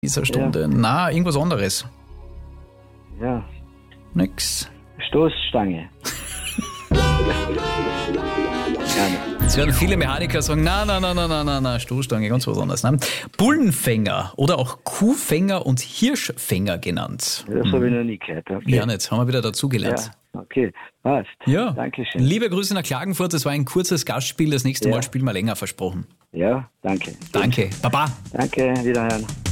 dieser Stunde. Na, irgendwas anderes. Ja. Nix. Stoßstange. Jetzt werden viele Mechaniker sagen, na, Stoßstange, ganz was anderes. Ne? Bullenfänger oder auch Kuhfänger und Hirschfänger genannt. Das habe ich noch nie gehört. Okay. Ja, jetzt haben wir wieder dazugelernt. Ja, okay, passt. Ja, Dankeschön. liebe Grüße nach Klagenfurt, das war ein kurzes Gastspiel, das nächste Mal spielen wir länger, versprochen. Ja, danke. Danke, Baba. Danke, wiederhören.